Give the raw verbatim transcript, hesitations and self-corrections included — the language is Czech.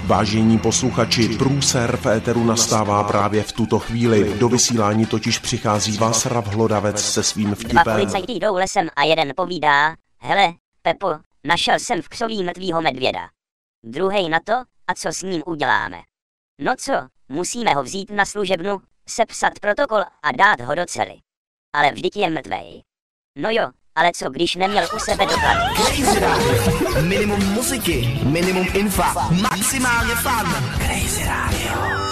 Vážení posluchači, průser v éteru nastává právě v tuto chvíli. Do vysílání totiž přichází Václav Hlodavec se svým vtipem. Dva policajti jdou lesem a jeden povídá: hele, Pepo, našel jsem v křoví mrtvýho medvěda. Druhej na to, a co s ním uděláme? No co, musíme ho vzít na služebnu, sepsat protokol a dát ho do cely. Ale vždyť je mrtvej. No jo, ale co když neměl u sebe doklad? Crazy Radio. Minimum muziky, minimum infa, maximálně fun. Crazy Radio.